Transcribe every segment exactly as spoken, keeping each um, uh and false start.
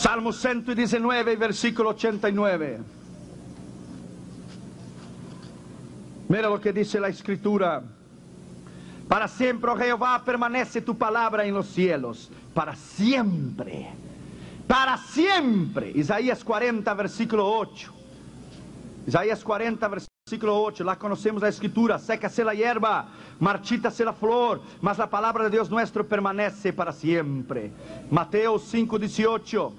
Salmo ciento diecinueve, versículo ochenta y nueve. Mira lo que dice la Escritura. Para siempre, oh Jehová, permanece tu palabra en los cielos. Para siempre. Para siempre. Isaías cuarenta, versículo ocho. Isaías cuarenta, versículo ocho. La conocemos la Escritura. Sécase la hierba, marchítase la flor, mas la palabra de Dios nuestro permanece para siempre. Mateo cinco, dieciocho.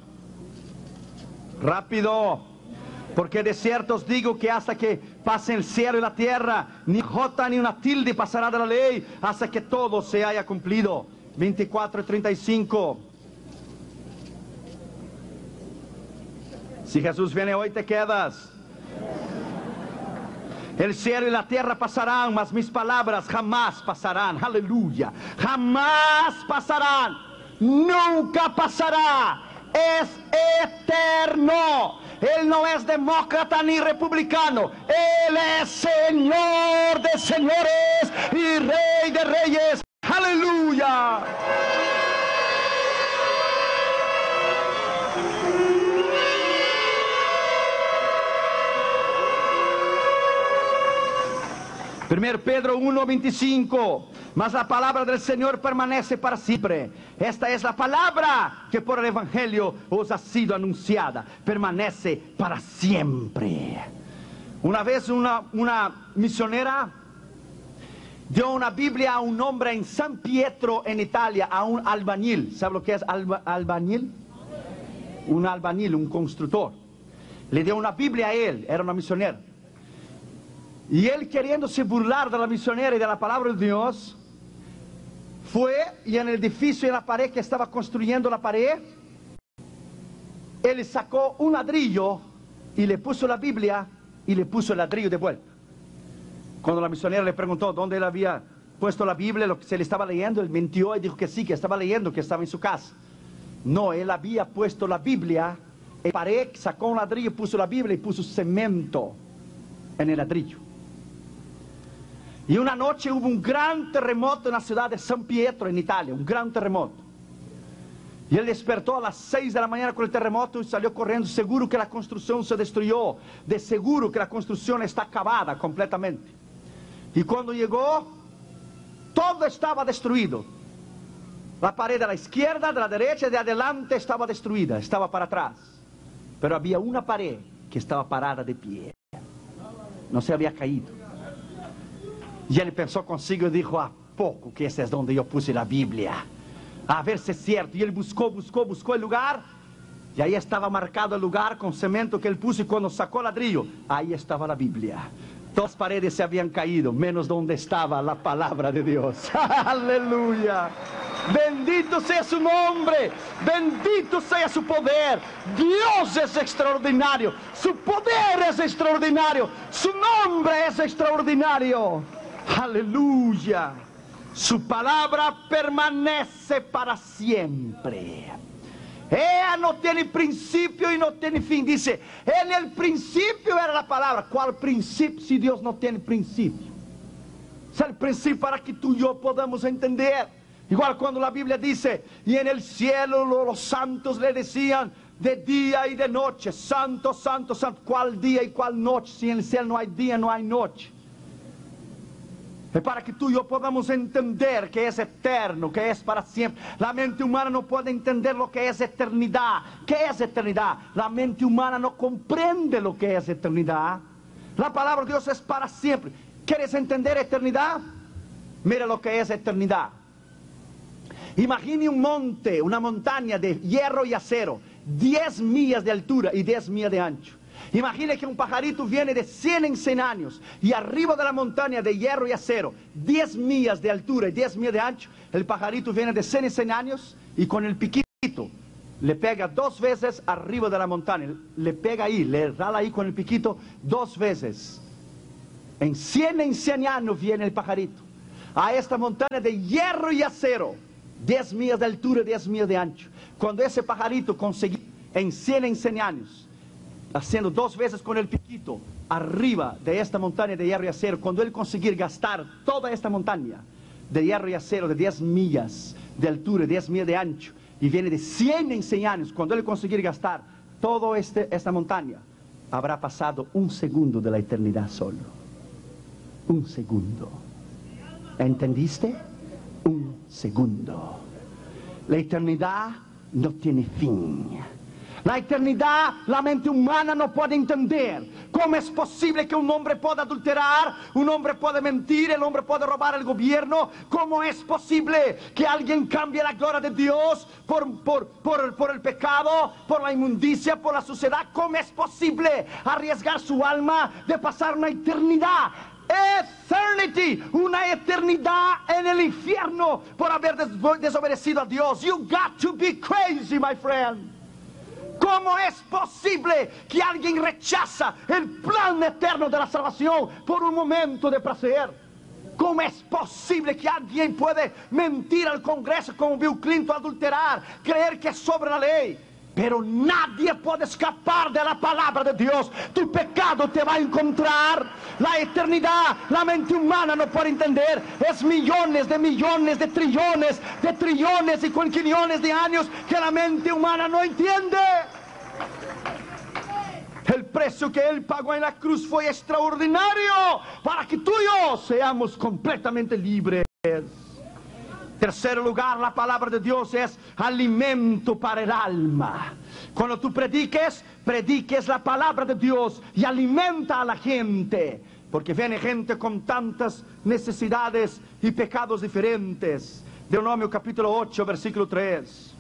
Rápido. Porque de cierto os digo que hasta que pase el cielo y la tierra, ni jota ni una tilde pasará de la ley, hasta que todo se haya cumplido. veinticuatro, treinta y cinco. Si Jesús viene hoy, te quedas. El cielo y la tierra pasarán, mas mis palabras jamás pasarán. Aleluya. Jamás pasarán. Nunca pasará. Es eterno. Él no es demócrata ni republicano. Él es Señor de señores y Rey de reyes. Aleluya. primero Pedro uno, veinticinco. Mas la palabra del Señor permanece para siempre. Esta es la palabra que por el Evangelio os ha sido anunciada. Permanece para siempre. Una vez una, una misionera dio una Biblia a un hombre en San Pietro, en Italia, a un albañil. ¿Sabe lo que es alba, albañil? Un albañil, un constructor. Le dio una Biblia a él, era una misionera. Y él, queriéndose burlar de la misionera y de la palabra de Dios, fue y en el edificio, en la pared que estaba construyendo la pared, él sacó un ladrillo y le puso la Biblia y le puso el ladrillo de vuelta. Cuando la misionera le preguntó dónde él había puesto la Biblia, lo que se le estaba leyendo, él mintió y dijo que sí, que estaba leyendo, que estaba en su casa. No, él había puesto la Biblia en la pared, sacó un ladrillo, puso la Biblia y puso cemento en el ladrillo. Y una noche hubo un gran terremoto en la ciudad de San Pietro, en Italia, un gran terremoto. Y él despertó a las seis de la mañana con el terremoto y salió corriendo, seguro que la construcción se destruyó, de seguro que la construcción está acabada completamente. Y cuando llegó, todo estaba destruido. La pared de la izquierda, de la derecha, de adelante estaba destruida, estaba para atrás. Pero había una pared que estaba parada de pie, no se había caído. Y él pensó consigo y dijo, ¿a poco que ese es donde yo puse la Biblia? A ver si es cierto. Y él buscó, buscó, buscó el lugar. Y ahí estaba marcado el lugar con cemento que él puso. Y cuando sacó el ladrillo, ahí estaba la Biblia. Todas las paredes se habían caído, menos donde estaba la palabra de Dios. ¡Aleluya! Bendito sea su nombre, bendito sea su poder. Dios es extraordinario, su poder es extraordinario, su nombre es extraordinario. Aleluya. Su palabra permanece para siempre. Ella no tiene principio y no tiene fin. Dice, en el principio era la palabra. ¿Cuál principio si Dios no tiene principio? Es el principio para que tú y yo podamos entender. Igual cuando la Biblia dice, y en el cielo los santos le decían de día y de noche, santo, santo, santo. ¿Cuál día y cuál noche? Si en el cielo no hay día, no hay noche. Es para que tú y yo podamos entender que es eterno, que es para siempre. La mente humana no puede entender lo que es eternidad. ¿Qué es eternidad? La mente humana no comprende lo que es eternidad. La palabra de Dios es para siempre. ¿Quieres entender eternidad? Mira lo que es eternidad. Imagine un monte, una montaña de hierro y acero, diez millas de altura y diez millas de ancho. Imagine que un pajarito viene de cien en cien años y arriba de la montaña de hierro y acero, diez millas de altura y diez millas de ancho. El pajarito viene de cien en cien años y con el piquito le pega dos veces arriba de la montaña. Le pega ahí, le rala ahí con el piquito dos veces. En cien en cien años viene el pajarito a esta montaña de hierro y acero, diez millas de altura, diez millas de ancho. Cuando ese pajarito consiguió en cien en cien años, haciendo dos veces con el piquito arriba de esta montaña de hierro y acero, cuando él conseguir gastar toda esta montaña de hierro y acero de diez millas de altura, diez millas de ancho, y viene de cien en cien años, cuando él conseguir gastar toda este, esta montaña, habrá pasado un segundo de la eternidad solo. Un segundo. ¿Entendiste? Un segundo. La eternidad no tiene fin. La eternidad, la mente humana no puede entender. ¿Cómo es posible que un hombre pueda adulterar? Un hombre puede mentir, el hombre puede robar el gobierno. ¿Cómo es posible que alguien cambie la gloria de Dios por, por, por, por el pecado, por la inmundicia, por la suciedad? ¿Cómo es posible arriesgar su alma de pasar una eternidad? Eternity, una eternidad en el infierno por haber des desobedecido a Dios. You got to be crazy, my friend. ¿Cómo es posible que alguien rechaza el plan eterno de la salvación por un momento de placer? ¿Cómo es posible que alguien puede mentir al Congreso como Bill Clinton, adulterar, creer que es sobre la ley? Pero nadie puede escapar de la palabra de Dios. Tu pecado te va a encontrar. La eternidad, la mente humana no puede entender. Es millones de millones de trillones, de trillones y quinquillones de años que la mente humana no entiende. El precio que Él pagó en la cruz fue extraordinario para que tú y yo seamos completamente libres. Tercer lugar, la palabra de Dios es alimento para el alma. Cuando tú prediques, prediques la palabra de Dios y alimenta a la gente. Porque viene gente con tantas necesidades y pecados diferentes. Deuteronomio capítulo ocho, versículo tres.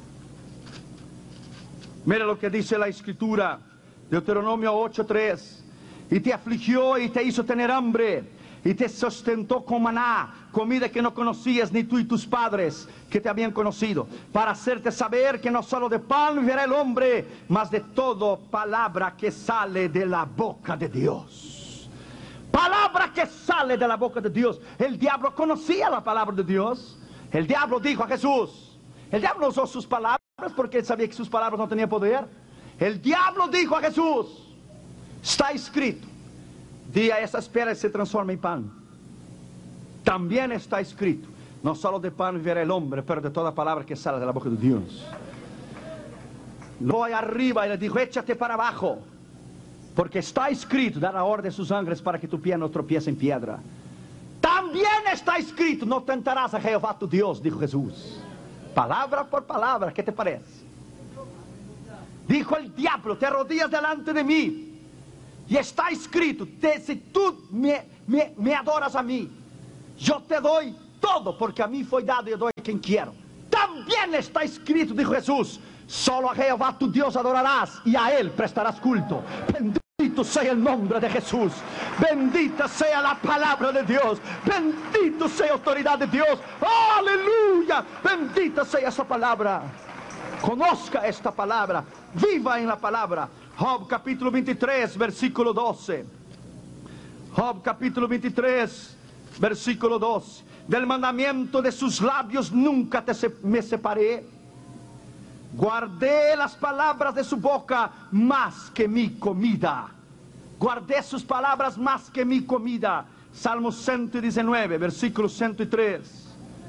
Mira lo que dice la Escritura. Deuteronomio ocho, tres. Y te afligió y te hizo tener hambre, y te sustentó con maná, comida que no conocías ni tú y tus padres que te habían conocido, para hacerte saber que no solo de pan vivirá el hombre, mas de toda palabra que sale de la boca de Dios. Palabra que sale de la boca de Dios. El diablo conocía la palabra de Dios. El diablo dijo a Jesús. El diablo usó sus palabras porque él sabía que sus palabras no tenían poder. El diablo dijo a Jesús: está escrito, di a esas piedras se transforma en pan. También está escrito, no solo de pan vivirá el hombre, pero de toda palabra que sale de la boca de Dios. Luego ahí arriba y le dijo: échate para abajo, porque está escrito, dará orden a sus ángeles para que tu pie no tropiece en piedra. También está escrito, no tentarás a Jehová tu Dios, dijo Jesús. Palabra por palabra, ¿qué te parece? Dijo el diablo: te arrodillas delante de mí, y está escrito, te, si tú me, me, me adoras a mí, yo te doy todo, porque a mí fue dado y yo doy a quien quiero. También está escrito, dijo Jesús, solo a Jehová tu Dios adorarás, y a Él prestarás culto. Bendito sea el nombre de Jesús. Bendita sea la palabra de Dios. Bendito sea la autoridad de Dios. Aleluya. Bendita sea esa palabra. Conozca esta palabra. Viva en la palabra. Job capítulo veintitrés, versículo doce. Job capítulo veintitrés, versículo doce. Del mandamiento de sus labios nunca te se, me separé. Guardé las palabras de su boca más que mi comida. Guardé sus palabras más que mi comida. Salmo ciento diecinueve, versículo ciento tres.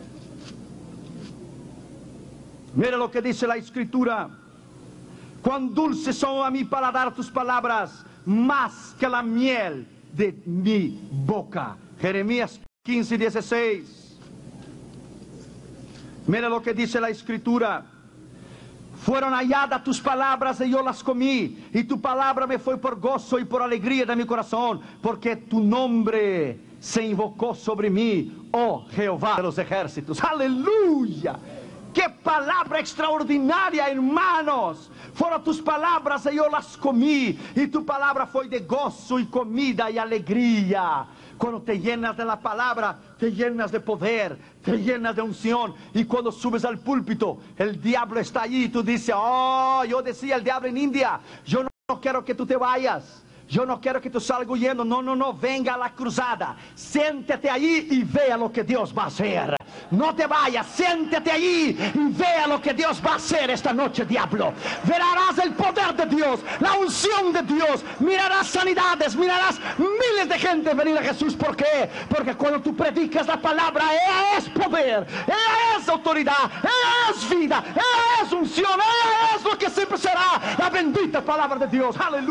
Mira lo que dice la Escritura. Cuán dulces son a mi paladar tus palabras, más que la miel de mi boca. Jeremías quince, dieciséis. Mira lo que dice la Escritura. Fueron halladas tus palabras y yo las comí, y tu palabra me fue por gozo y por alegría de mi corazón, porque tu nombre se invocó sobre mí, oh Jehová de los ejércitos. Aleluya. ¡Qué palabra extraordinaria, hermanos! Fueron tus palabras y yo las comí, y tu palabra fue de gozo y comida y alegría. Cuando te llenas de la palabra, te llenas de poder, te llenas de unción. Y cuando subes al púlpito, el diablo está allí y tú dices: oh, yo decía el diablo en India, yo no quiero que tú te vayas, Yo no quiero que tú salgas huyendo. No, no, no. Venga a la cruzada. Siéntate ahí y vea lo que Dios va a hacer. No te vayas. Siéntate ahí y vea lo que Dios va a hacer esta noche, diablo. Verás el poder de Dios, la unción de Dios. Mirarás sanidades, mirarás miles de gente venir a Jesús. ¿Por qué? Porque cuando tú predicas la palabra, es poder, es autoridad, es vida, es unción, es lo que siempre será la bendita palabra de Dios. Aleluya.